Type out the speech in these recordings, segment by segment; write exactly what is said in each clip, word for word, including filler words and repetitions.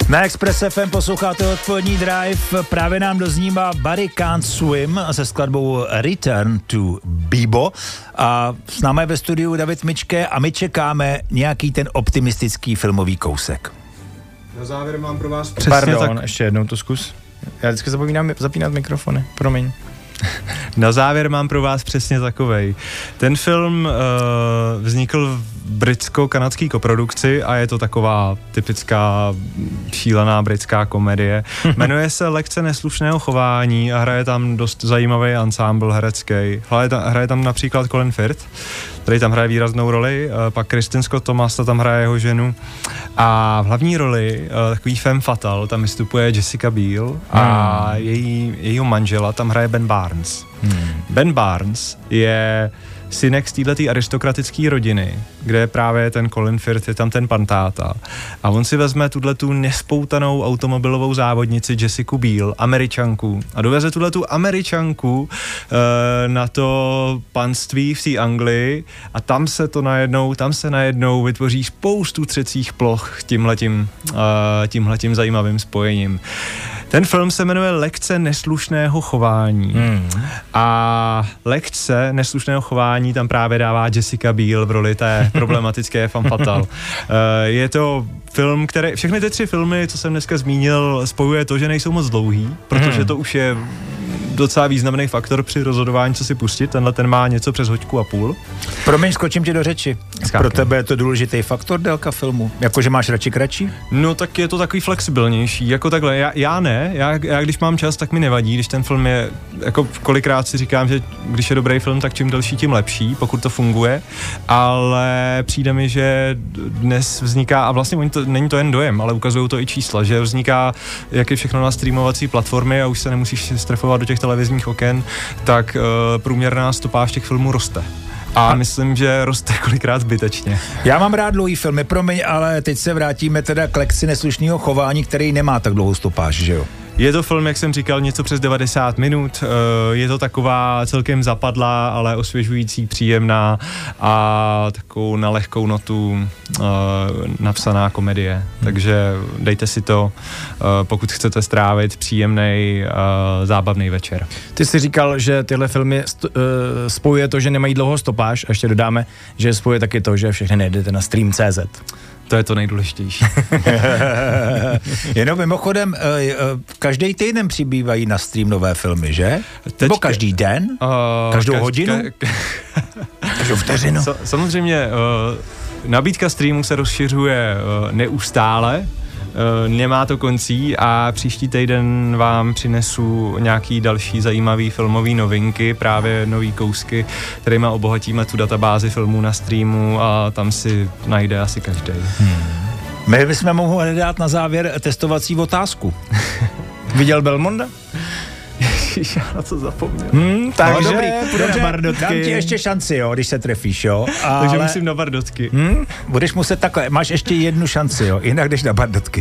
Na Express F M posloucháte odpolední drive. Právě nám doznívá Body Can't Swim se skladbou Return to Bibo. A s námi ve studiu David Mičke a my čekáme nějaký ten optimistický filmový kousek. Na závěr mám pro vás přesně Pardon, tak... ještě jednou to zkus. Já vždycky zapomínám zapínat mikrofony, promiň. Na závěr mám pro vás přesně takovej. Ten film uh, vznikl v britsko-kanadské koprodukci a je to taková typická šílená britská komedie. Jmenuje se Lekce neslušného chování a hraje tam dost zajímavý ansámbl herecký. Hraje tam, hraje tam například Colin Firth, který tam hraje výraznou roli, uh, pak Kristen Scott Thomas tam hraje jeho ženu a v hlavní roli uh, takový femme fatale tam vystupuje Jessica Biel a hmm. její, jejího manžela tam hraje Ben Barnes. Hmm. Ben Barnes je synek z této aristokratické rodiny, kde je právě ten Colin Firth, je tam ten pan táta. A on si vezme tuhletu nespoutanou automobilovou závodnici Jessica Biel, Američanku, a doveze tuhletu Američanku e, na to panství v té Anglii a tam se to najednou, tam se najednou vytvoří spoustu třecích ploch tímhletím, e, tímhletím zajímavým spojením. Ten film se jmenuje Lekce neslušného chování. Hmm. A lekce neslušného chování tam právě dává Jessica Biel v roli té problematické femme fatale. Je to film, který, všechny ty tři filmy, co jsem dneska zmínil, spojuje to, že nejsou moc dlouhý, protože to už je docela významný faktor při rozhodování, co si pustit. Tenhle ten má něco přes hoďku a půl. Promiň, skočím ti do řeči. Skákej. Pro tebe je to důležitý faktor, délka filmu? Jakože máš radši kratší? No tak je to takový flexibilnější, jako takhle, já, já ne, já, já když mám čas, tak mi nevadí, když ten film je, jako kolikrát si říkám, že když je dobrý film, tak čím delší, tím lepší, pokud to funguje, ale přijde mi, že dnes vzniká, a vlastně oni to, není to jen dojem, ale ukazují to i čísla, že vzniká, jak je všechno na streamovací platformy a už se nemusíš strefovat do těch televizních oken, tak uh, průměrná stopáž těch filmů roste. A myslím, že roste kolikrát zbytečně. Já mám rád dlouhý filmy, promiň, ale teď se vrátíme teda k Lekci neslušného chování, který nemá tak dlouhou stopáž, že jo? Je to film, jak jsem říkal, něco přes devadesát minut, je to taková celkem zapadlá, ale osvěžující, příjemná a takovou na lehkou notu napsaná komedie. Hmm. Takže dejte si to, pokud chcete strávit příjemný, zábavný večer. Ty jsi říkal, že tyhle filmy st- spojuje to, že nemají dlouhou stopáž a ještě dodáme, že spojuje taky to, že všechny najdete na stream tečka cé zet. To je to nejdůležitější. Jenom mimochodem, každý týden přibývají na stream nové filmy, že? Teďka, nebo každý den? Uh, Každou kaž, hodinu? Ka, ka, Každou vteřinu? Sa, samozřejmě, uh, nabídka streamu se rozšiřuje uh, neustále, uh, nemá to koncí a příští týden vám přinesu nějaký další zajímavý filmový novinky, právě nový kousky, kterými obohatíme tu databázi filmů na streamu a tam si najde asi každý. Hmm. My bychom mohli dát na závěr testovací otázku. Viděl Belmonda? Ježiš, já na to zapomněl. Hmm, takže no, dobrý, dobře, na Bardotky. Dám ti ještě šanci, jo, když se trefíš, jo. Ale... Takže musím na Bardotky. Hmm, budeš muset takhle, máš ještě jednu šanci, jo, jinak jdeš na Bardotky.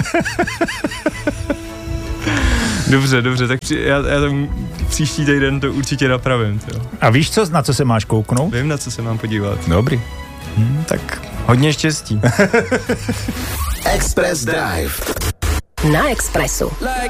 Dobře, dobře, tak při, já, já tam příští týden to určitě napravím. Tyjo. A víš, co, na co se máš kouknout? Vím, na co se mám podívat. Dobrý. Hmm, tak hodně štěstí. Express Drive. Na Expressu.